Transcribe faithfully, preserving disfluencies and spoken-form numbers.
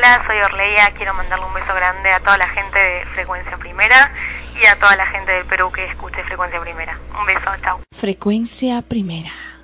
Hola, soy Orleia, quiero mandarle un beso grande a toda la gente de Frecuencia Primera y a toda la gente del Perú que escuche Frecuencia Primera. Un beso, chao. Frecuencia Primera.